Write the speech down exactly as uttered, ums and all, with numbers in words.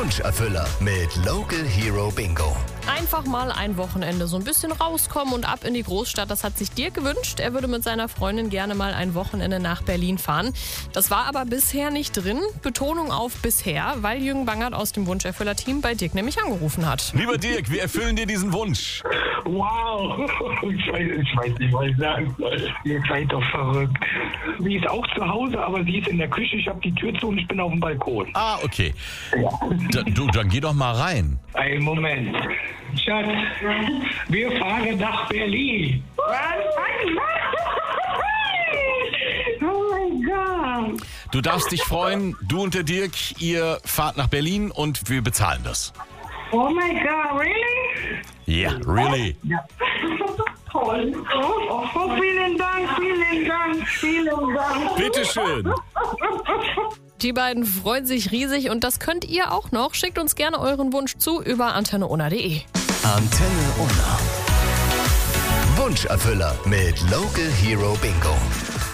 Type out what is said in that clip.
Wunscherfüller mit Local Hero Bingo. Einfach mal ein Wochenende so ein bisschen rauskommen und ab in die Großstadt. Das hat sich Dirk gewünscht. Er würde mit seiner Freundin gerne mal ein Wochenende nach Berlin fahren. Das war aber bisher nicht drin. Betonung auf bisher, weil Jürgen Bangert aus dem Wunscherfüller-Team bei Dirk nämlich angerufen hat. Lieber Dirk, wir erfüllen dir diesen Wunsch. Wow, ich weiß, ich weiß nicht, was ich sagen soll. Ihr seid doch verrückt. Sie ist auch zu Hause, aber sie ist in der Küche. Ich habe die Tür zu und ich bin auf dem Balkon. Ah, okay. Da, du, dann geh doch mal rein. Einen Moment. Schatz, wir fahren nach Berlin. Oh mein Gott. Du darfst dich freuen, du und der Dirk, ihr fahrt nach Berlin und wir bezahlen das. Oh my God, really? Ja, yeah, really. Ja. Toll. Oh, oh, vielen Dank, vielen Dank, vielen Dank. Bitteschön. Die beiden freuen sich riesig und das könnt ihr auch noch. Schickt uns gerne euren Wunsch zu über antenne unna punkt de. Antenne Unna. Wunscherfüller mit Local Hero Bingo.